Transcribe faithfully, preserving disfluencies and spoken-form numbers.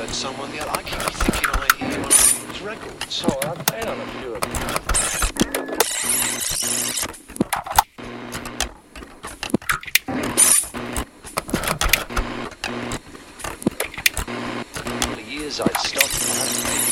heard someone the other. I keep thinking I hear one of his records. Oh, I'm playing on a few of them. For years I'd stopped. I hadn't paid